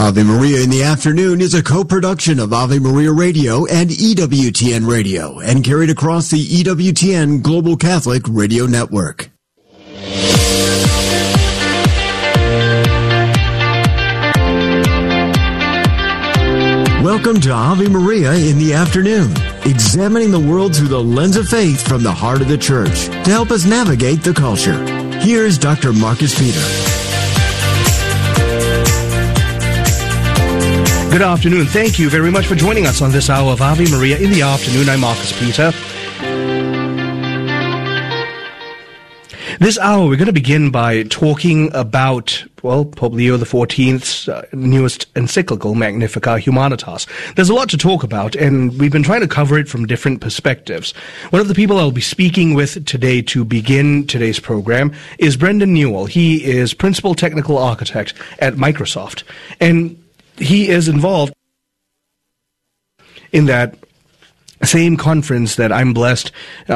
Ave Maria in the Afternoon is a co-production of Ave Maria Radio and EWTN Radio and carried across the EWTN Global Catholic Radio Network. Welcome to Ave Maria in the Afternoon, examining the world through the lens of faith from the heart of the Church to help us navigate the culture. Here's Dr. Marcus Peter. Good afternoon. Thank you very much for joining us on this hour of Ave Maria in the Afternoon. I'm Marcus Peter. This hour, we're going to begin by talking about, Pope Leo XIV's newest encyclical, Magnificat Humanitas. There's a lot to talk about, and we've been trying to cover it from different perspectives. One of the people I'll be speaking with today to begin today's program is Brendan Newell. He is Principal Technical Architect at Microsoft, and he is involved in that same conference that I'm blessed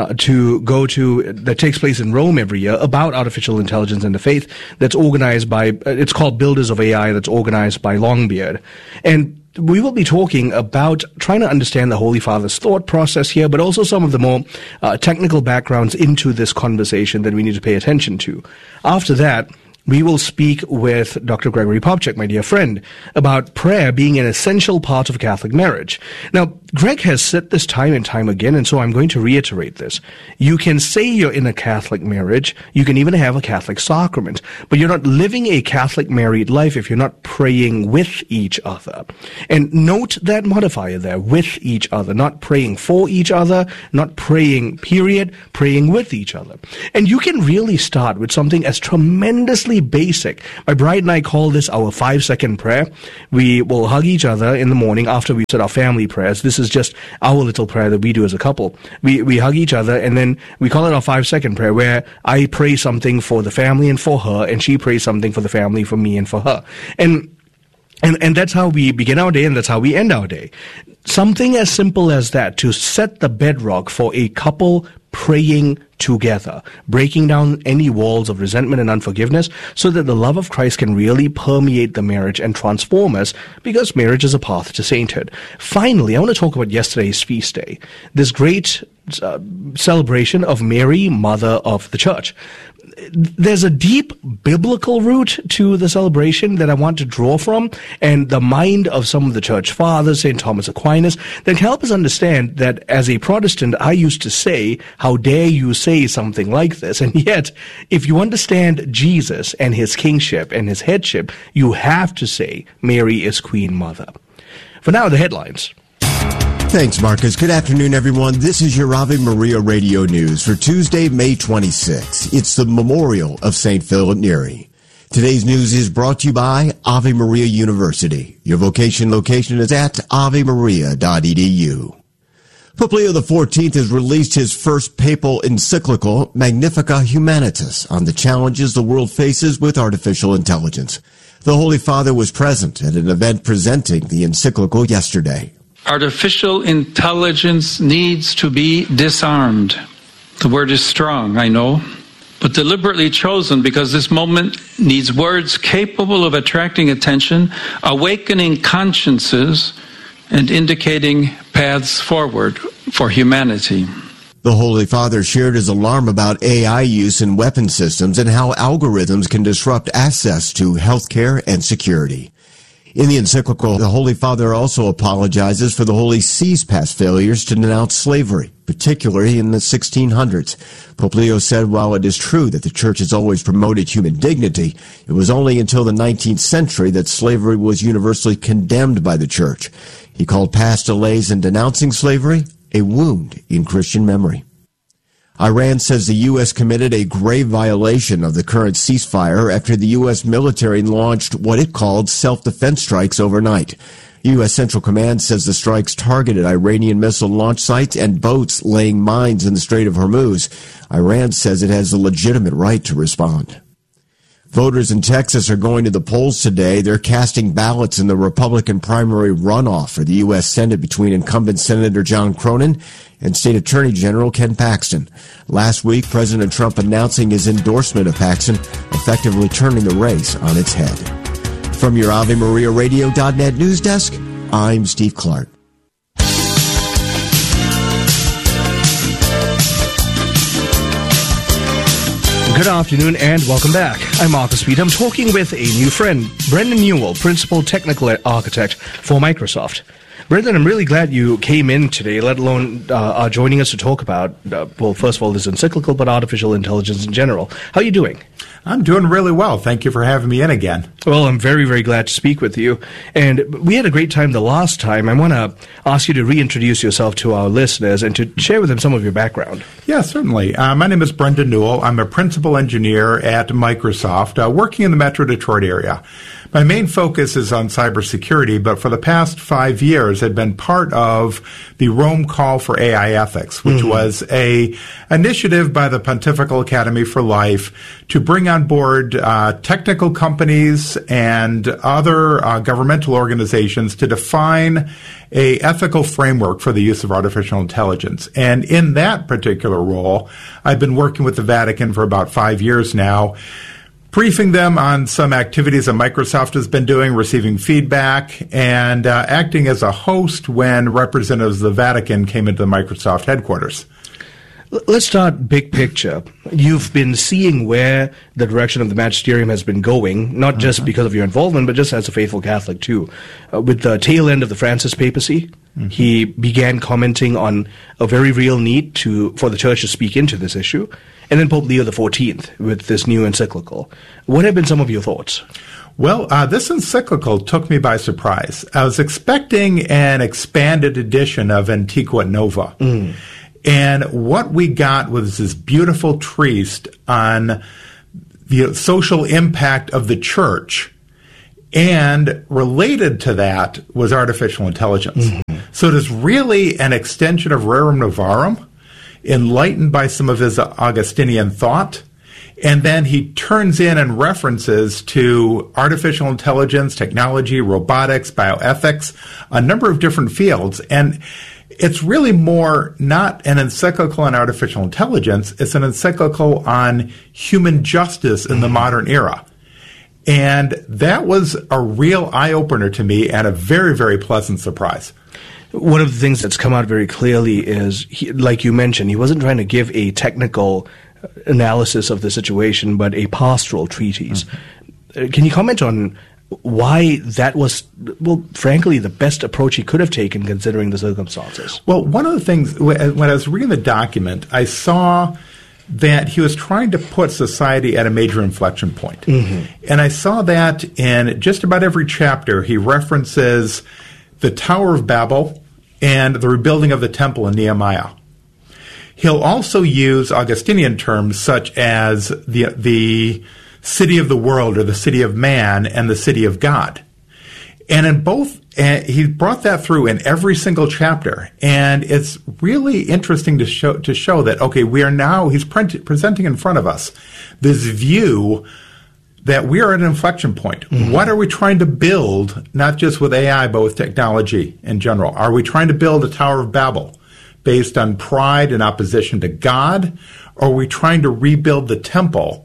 to go to that takes place in Rome every year about artificial intelligence and the faith, that's organized by, it's called Builders of AI, that's organized by Longbeard. And we will be talking about trying to understand the Holy Father's thought process here, but also some of the more technical backgrounds into this conversation that we need to pay attention to. After that, we will speak with Dr. Gregory Popcak, my dear friend, about prayer being an essential part of Catholic marriage. Now, Greg has said this time and time again, and so I'm going to reiterate this. You can say you're in a Catholic marriage, you can even have a Catholic sacrament, but you're not living a Catholic married life if you're not praying with each other. And note that modifier there, with each other, not praying for each other, not praying, period, praying with each other. And you can really start with something as tremendously basic. My bride and I call this our 5-second prayer. We will hug each other in the morning after we said our family prayers. This is just our little prayer that we do as a couple. We hug each other, and then we call it our 5-second prayer, where I pray something for the family and for her, and she prays something for the family, for me and for her. And that's how we begin our day, and that's how we end our day. Something as simple as that, to set the bedrock for a couple praying together, breaking down any walls of resentment and unforgiveness so that the love of Christ can really permeate the marriage and transform us, because marriage is a path to sainthood. Finally, I want to talk about yesterday's feast day, this great celebration of Mary, Mother of the Church. There's a deep biblical root to the celebration that I want to draw from, and the mind of some of the church fathers, St. Thomas Aquinas, that can help us understand that as a Protestant, I used to say, how dare you say something like this? And yet, if you understand Jesus and his kingship and his headship, you have to say Mary is Queen Mother. For now, the headlines. Thanks, Marcus. Good afternoon, everyone. This is your Ave Maria Radio News for Tuesday, May 26. It's the memorial of St. Philip Neri. Today's news is brought to you by Ave Maria University. Your vocation location is at avemaria.edu. Pope Leo XIV has released his first papal encyclical, Magnificat Humanitas, on the challenges the world faces with artificial intelligence. The Holy Father was present at an event presenting the encyclical yesterday. Artificial intelligence needs to be disarmed. The word is strong, I know, but deliberately chosen because this moment needs words capable of attracting attention, awakening consciences, and indicating paths forward for humanity. The Holy Father shared his alarm about AI use in weapon systems and how algorithms can disrupt access to healthcare and security. In the encyclical, the Holy Father also apologizes for the Holy See's past failures to denounce slavery, particularly in the 1600s. Pope Leo said while it is true that the Church has always promoted human dignity, it was only until the 19th century that slavery was universally condemned by the Church. He called past delays in denouncing slavery a wound in Christian memory. Iran says the U.S. committed a grave violation of the current ceasefire after the U.S. military launched what it called self-defense strikes overnight. U.S. Central Command says the strikes targeted Iranian missile launch sites and boats laying mines in the Strait of Hormuz. Iran says it has a legitimate right to respond. Voters in Texas are going to the polls today. They're casting ballots in the Republican primary runoff for the U.S. Senate between incumbent Senator John Cronin and State Attorney General Ken Paxton. Last week, President Trump announcing his endorsement of Paxton, effectively turning the race on its head. From your AveMariaRadio.net news desk, I'm Steve Clark. Good afternoon and welcome back. I'm Marcus Peter. I'm talking with a new friend, Brendan Newell, Principal Technical Architect for Microsoft. Brendan, I'm really glad you came in today, let alone are joining us to talk about, well, first of all, this encyclical, but artificial intelligence in general. How are you doing? I'm doing really well. Thank you for having me in again. Well, I'm very, very glad to speak with you. And we had a great time the last time. I want to ask you to reintroduce yourself to our listeners and to share with them some of your background. Yeah, certainly. My name is Brendan Newell. I'm a principal engineer at Microsoft, working in the Metro Detroit area. My main focus is on cybersecurity, but for the past 5 years, I've been part of the Rome Call for AI Ethics, which was a initiative by the Pontifical Academy for Life to bring on board technical companies and other governmental organizations to define a ethical framework for the use of artificial intelligence. And in that particular role, I've been working with the Vatican for about 5 years now, briefing them on some activities that Microsoft has been doing, receiving feedback, and acting as a host when representatives of the Vatican came into the Microsoft headquarters. Let's start big picture. You've been seeing where the direction of the magisterium has been going, not just because of your involvement, but just as a faithful Catholic too. With the tail end of the Francis papacy, he began commenting on a very real need for the Church to speak into this issue. And then Pope Leo XIV with this new encyclical. What have been some of your thoughts? Well, this encyclical took me by surprise. I was expecting an expanded edition of Antiqua Nova. And what we got was this beautiful treatise on the social impact of the Church. And related to that was artificial intelligence. So it is really an extension of Rerum Novarum, enlightened by some of his Augustinian thought, and then he turns in and references to artificial intelligence, technology, robotics, bioethics, a number of different fields. And it's really more not an encyclical on artificial intelligence, it's an encyclical on human justice in the modern era. And that was a real eye-opener to me and a very, very pleasant surprise. One of the things that's come out very clearly is, like you mentioned, he wasn't trying to give a technical analysis of the situation, but a pastoral treatise. Can you comment on why that was, well, frankly, the best approach he could have taken considering the circumstances? Well, one of the things, when I was reading the document, I saw that he was trying to put society at a major inflection point. And I saw that in just about every chapter. He references the Tower of Babel and the rebuilding of the temple in Nehemiah. He'll also use Augustinian terms such as the city of the world or the city of man and the city of God. And in both, he brought that through in every single chapter. And it's really interesting to show that, okay, he's presenting in front of us this view that we are at an inflection point. What are we trying to build, not just with AI, but with technology in general? Are we trying to build a Tower of Babel based on pride and opposition to God? Or are we trying to rebuild the temple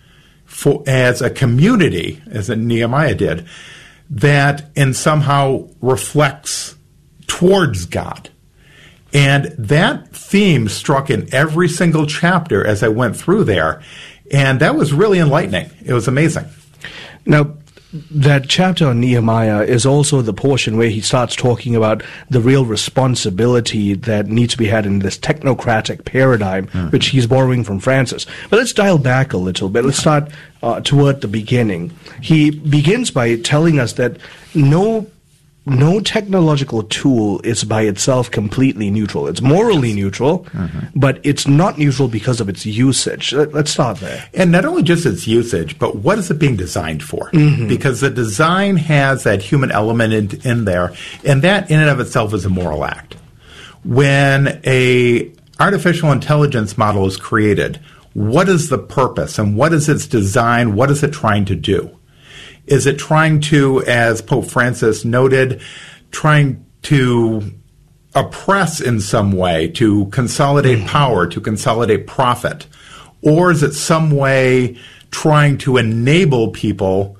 as a community, as Nehemiah did, that and somehow reflects towards God? And that theme struck in every single chapter as I went through there. And that was really enlightening. It was amazing. Now, that chapter on Nehemiah is also the portion where he starts talking about the real responsibility that needs to be had in this technocratic paradigm, which he's borrowing from Francis. But let's dial back a little bit. Let's start toward the beginning. He begins by telling us that no technological tool is by itself completely neutral. It's morally neutral, but it's not neutral because of its usage. Let's start there. And not only just its usage, but what is it being designed for? Because the design has that human element in there, and that in and of itself is a moral act. When a artificial intelligence model is created, what is the purpose and what is its design? What is it trying to do? Is it trying to, as Pope Francis noted, trying to oppress in some way, to consolidate power, to consolidate profit? Or is it some way trying to enable people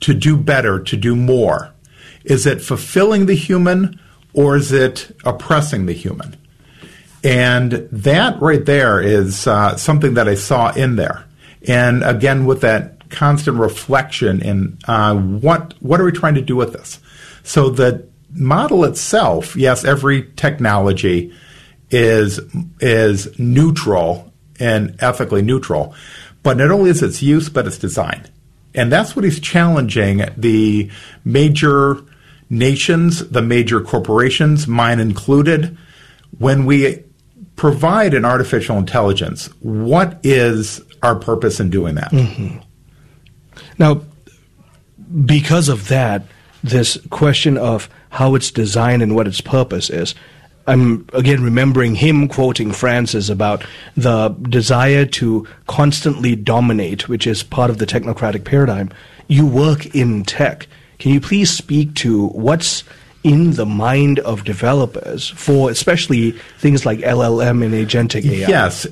to do better, to do more? Is it fulfilling the human, or is it oppressing the human? And that right there is something that I saw in there. And again, with that constant reflection in what are we trying to do with this? So the model itself, yes, every technology is neutral and ethically neutral, but not only is its use, but its design. And that's what he's challenging the major nations, the major corporations, mine included. When we provide an artificial intelligence, what is our purpose in doing that? Mm-hmm. Now, because of that, this question of how it's designed and what its purpose is, I'm again remembering him quoting Francis about the desire to constantly dominate, which is part of the technocratic paradigm. You work in tech. Can you please speak to what's in the mind of developers for especially things like LLM and agentic AI? Yes,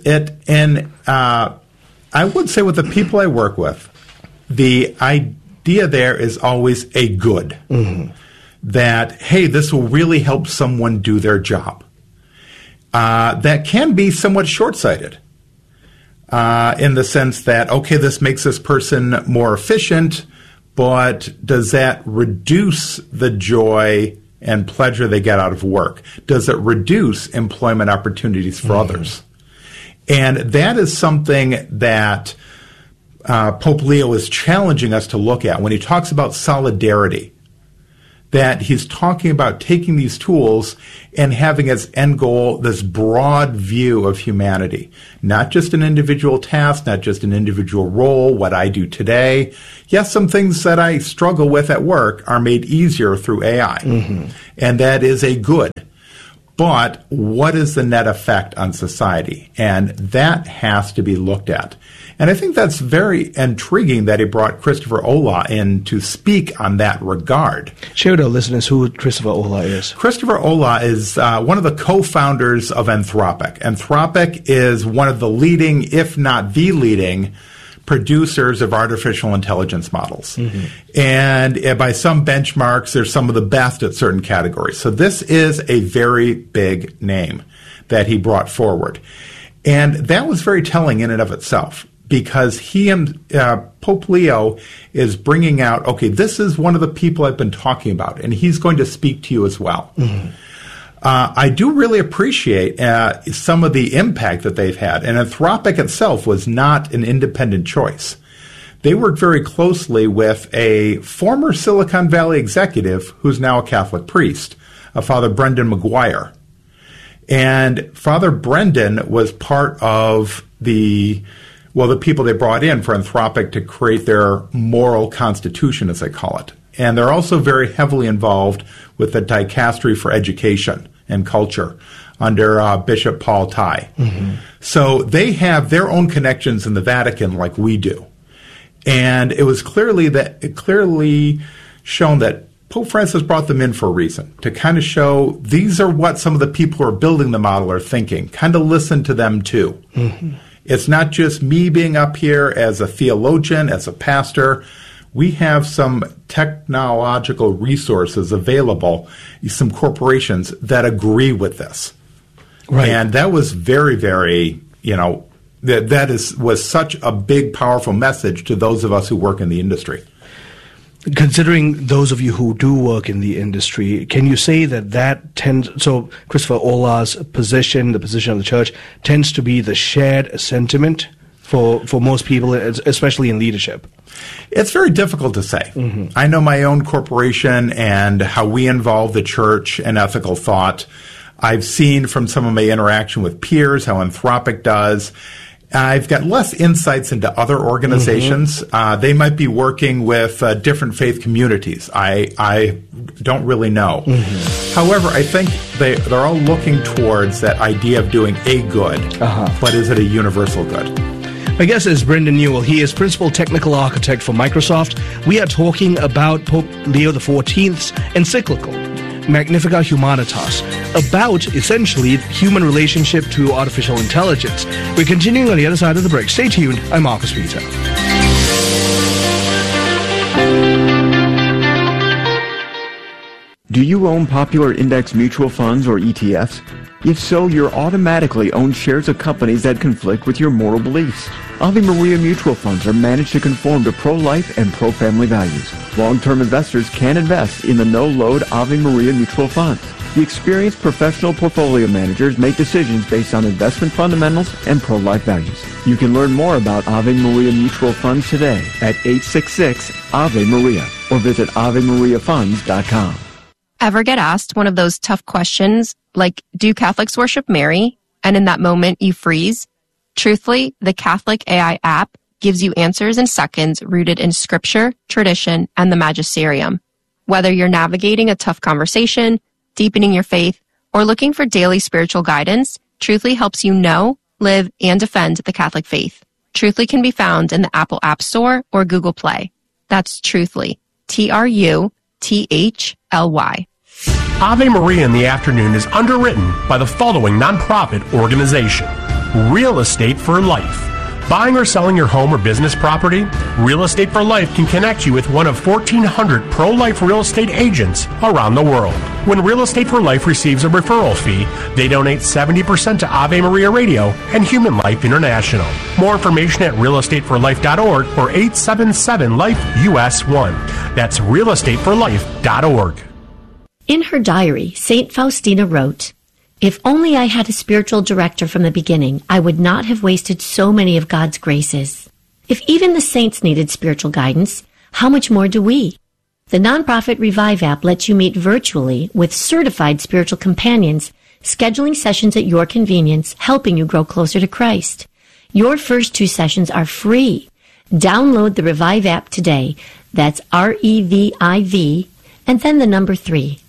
I would say with the people I work with, the idea there is always a good. Mm-hmm. That, hey, this will really help someone do their job. That can be somewhat short-sighted in the sense that, okay, this makes this person more efficient, but does that reduce the joy and pleasure they get out of work? Does it reduce employment opportunities for others? And that is something that Pope Leo is challenging us to look at when he talks about solidarity, that he's talking about taking these tools and having as end goal this broad view of humanity, not just an individual task, not just an individual role, what I do today. Yes, some things that I struggle with at work are made easier through AI, and that is a good. But what is the net effect on society? And that has to be looked at. And I think that's very intriguing that he brought Christopher Olah in to speak on that regard. Share with our listeners who Christopher Olah is. Christopher Olah is one of the co-founders of Anthropic. Anthropic is one of the leading, if not the leading, producers of artificial intelligence models. Mm-hmm. And by some benchmarks, they're some of the best at certain categories. So this is a very big name that he brought forward. And that was very telling in and of itself, because he and Pope Leo is bringing out, okay, this is one of the people I've been talking about, and he's going to speak to you as well. Mm-hmm. I do really appreciate some of the impact that they've had. And Anthropic itself was not an independent choice. They worked very closely with a former Silicon Valley executive who's now a Catholic priest, Father Brendan McGuire. And Father Brendan was part of the people they brought in for Anthropic to create their moral constitution, as they call it. And they're also very heavily involved with the Dicastery for Education and Culture under Bishop Paul Tai. Mm-hmm. So they have their own connections in the Vatican like we do. And it was clearly shown that Pope Francis brought them in for a reason, to kind of show these are what some of the people who are building the model are thinking. Kind of listen to them too. Mm-hmm. It's not just me being up here as a theologian, as a pastor. We have some technological resources available, some corporations that agree with this. Right. And that was very, very, was such a big, powerful message to those of us who work in the industry. Considering those of you who do work in the industry, can you say that tends, so Christopher Olah's position, the position of the church, tends to be the shared sentiment for most people, especially in leadership? It's very difficult to say. Mm-hmm. I know my own corporation and how we involve the church in ethical thought. I've seen from some of my interaction with peers how Anthropic does. I've got less insights into other organizations. Mm-hmm. They might be working with different faith communities. I don't really know. Mm-hmm. However, I think they're all looking towards that idea of doing a good, but is it a universal good? My guest is Brendan Newell. He is Principal Technical Architect for Microsoft. We are talking about Pope Leo XIV's encyclical, Magnificat Humanitas, about, essentially, human relationship to artificial intelligence. We're continuing on the other side of the break. Stay tuned. I'm Marcus Peter. Do you own popular index mutual funds or ETFs? If so, you're automatically own shares of companies that conflict with your moral beliefs. Ave Maria mutual funds are managed to conform to pro-life and pro-family values. Long-term investors can invest in the no-load Ave Maria mutual funds. The experienced professional portfolio managers make decisions based on investment fundamentals and pro-life values. You can learn more about Ave Maria mutual funds today at 866-AVE-MARIA or visit AveMariaFunds.com. Ever get asked one of those tough questions like, do Catholics worship Mary? And in that moment you freeze? Truthfully, the Catholic AI app gives you answers in seconds rooted in scripture, tradition, and the magisterium. Whether you're navigating a tough conversation, deepening your faith, or looking for daily spiritual guidance, Truthfully helps you know, live, and defend the Catholic faith. Truthfully can be found in the Apple App Store or Google Play. That's Truthfully. Truthly. Ave Maria in the Afternoon is underwritten by the following nonprofit organization: Real Estate for Life. Buying or selling your home or business property? Real Estate for Life can connect you with one of 1,400 pro-life real estate agents around the world. When Real Estate for Life receives a referral fee, they donate 70% to Ave Maria Radio and Human Life International. More information at realestateforlife.org or 877-LIFE-US1. That's realestateforlife.org. In her diary, St. Faustina wrote, "If only I had a spiritual director from the beginning, I would not have wasted so many of God's graces. If even the saints needed spiritual guidance, how much more do we?" The nonprofit Revive app lets you meet virtually with certified spiritual companions, scheduling sessions at your convenience, helping you grow closer to Christ. Your first 2 sessions are free. Download the Revive app today. That's REVIV and then the number 3.